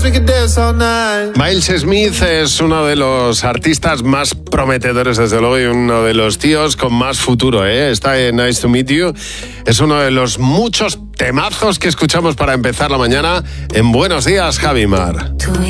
Miles Smith es uno de los artistas más prometedores, desde luego, y uno de los tíos con más futuro, ¿eh? Está en Nice to Meet You. Es uno de los muchos temazos que escuchamos para empezar la mañana en Buenos Días, Javi Mar.